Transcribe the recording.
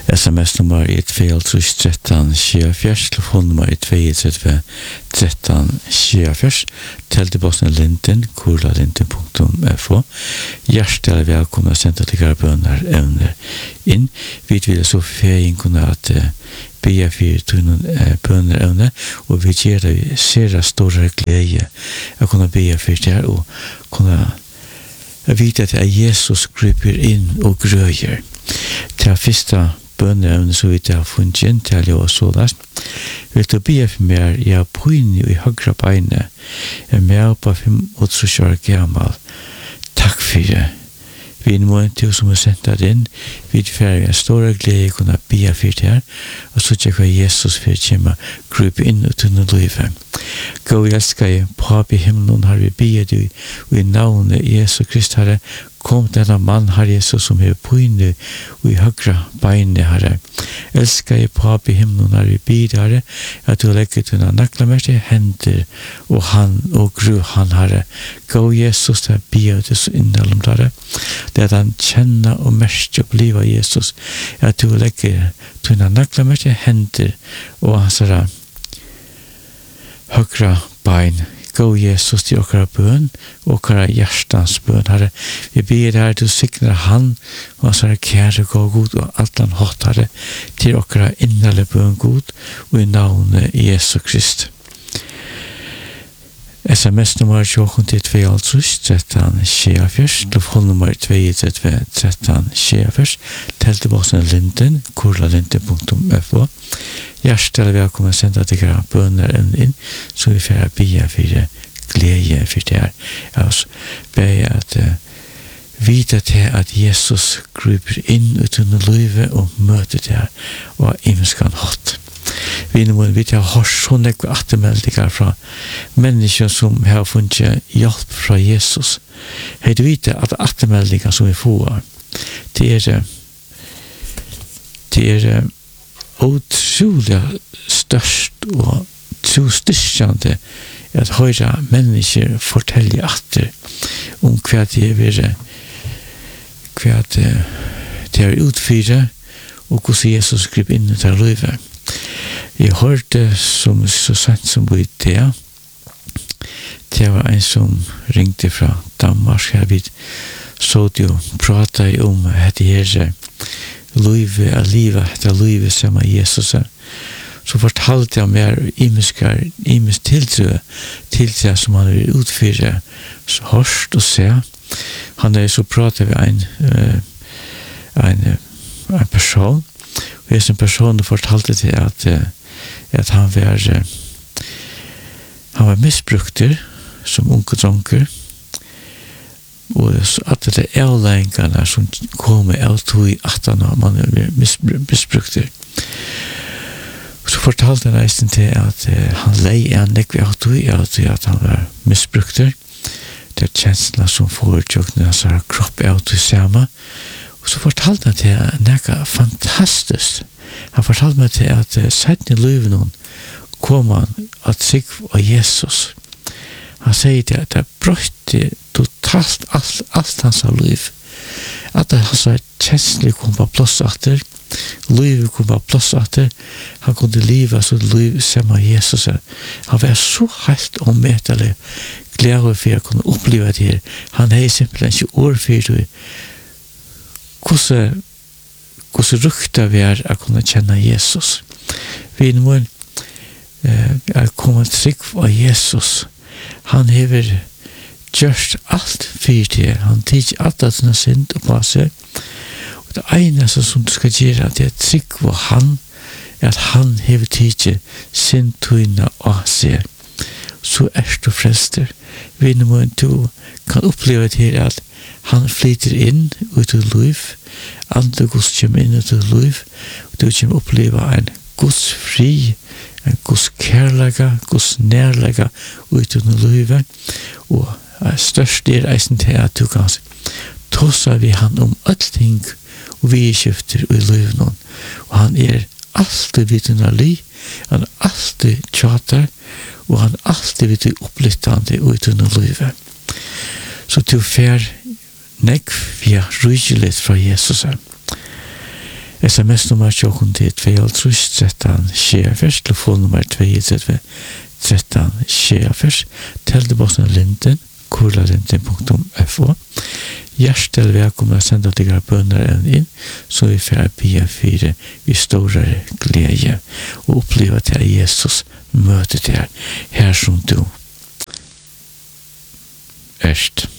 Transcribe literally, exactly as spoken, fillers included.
S M S-nummer er två tretton tjugofyra, telefonnummer er två tre tretton tjugofyra, teltebossen Linden, kurla linden punktum f o. Hjertelig velkommen sent til bønner evner inn. Vi vil så ferien kunne at uh, be for tunnen uh, bønner evner, og vi gjør det ser store glede å kunne be for det, og kunne vite at Jesus griper inn og grøyer. Til første bønner så vidt jeg har funnet inn til å så last. Vil du be for meg, jeg er på inn i høyre beinet, jeg er med på femogtretivu år gammel. Takk for det. Vi er noen til som har sendt deg inn. Vi er ferdig en stor glede å kunne be for det her, og så tjekker Jesus for å komme gruppe inn og tunne livet. Gå og elsker jeg, Papi himmelen, har vi be du, og i navnet Jesus Krist, Herre, kom denne mann, Herre Jesus, som er på inne og i høyre beinet, Herre. Elsker jeg, Papi himmelen, har vi be Herre, at du legger til denne nakler til hender, og han og gru han, Herre. Gå Jesus, til å be det så innholdet, Herre. Det er han kjenner og mest og liv av Jesus, at du legger til denne nakler til hender, og han sier, høyre bein. Gå Jesus til okkara bøn, okkara hjertans bøn, Herre. Vi ber Herre, du sikner han, og han sier, kjære gå god, og alt han hatt, Herre, til okkara innelle bøn god, og i navnet Jesus Krist. S M S-nummer tjugo til två tretton tjugofyra, telefonnummer två tre tretton tjugofyra, teltebossen Linden, kurla linden punktum f o. Hjertelig velkommen senda til dere bønner inn, så vi får be for glede for det her. Jeg ber at uh, vite til at Jesus griper inn uten livet og møter det her, og imenskan hatt. Vi nå vil ha hørt sånne attermeldinger fra mennesker som har funnet hjelp fra Jesus. Jeg vet vite at attermeldinger som vi får, det er det er utrolig størst og trostyrkjande at høyre mennesker forteller atter om hva det er hva det er utfyrer og hvordan Jesus grip inn til livet. Jeg hørte som så sent som på det det var en som ringte fra Danmark her vid så det jo pratet om dette her livet av livet, dette livet som er Jesus er. Så fortalte jeg mer imiskar, imisk tiltrø, tiltrø som han vil utfyre, så hørst og se. Han er så pratet vi en, uh, en, en person, og jeg som person fortalte til at, uh, at han var, uh, han var misbrukter som unge dronker, og at det er avleggene som kommer ut i atten når man er misbrukter. Så fortalte han reisen til at uh, han lei en nekve ut i at han var misbrukter. Det er kjenslene som får tjøkken hans kropp ut i samme. Og så fortalte han til nekve fantastisk. Han fortalte meg til at uh, siden i livet noen kom han at seg av Jesus. Han sier til at det brøtte totalt alt, alt hans liv. At det hans kjenslig kom på plass etter, livet kom på plass etter, han kunne leve så liv som av Jesus. Han var så helt ommettelig glede for å kunne oppleve det her. Han har simpelthen ikke ord for det. Hvordan, hvordan rukta vi er å kunne kjenne Jesus. Vi må eh, komme trygg av Jesus. Han hever gjørst alt for det. Han tidser alt at han har synd på seg. Og det eneste som du skal gjøre, det er trygg av han, er at han hever tidser synd tøyne av seg. Så er du frelster. Vi må du kan oppleve det her at han flyter inn ut i liv. Andre Guds kommer inn ut i liv. Og du kommer oppleve en Guds fri, en Guds kærlega, Guds nærlega ut i livet. Og størst er eisen til at du kan tosa vi han om alle ting og vi skifter i livet noen. Og han er alltid vidunna li, han er alltid tjater, og han er alltid vidunna opplyttande ut i livet. Så du fer nekv via rydgeligt fra Jesus. S M S-nummer tjokken til två tretton tjugofyrs, telefonnummer två tretton tjugofyrs, telteboksen Linden, kurlalinden punktum f o. Hjertelig velkommen å sende dere bønner inn, så vi får be for vi større glede og oppleve til Jesus møter deg her som du erst.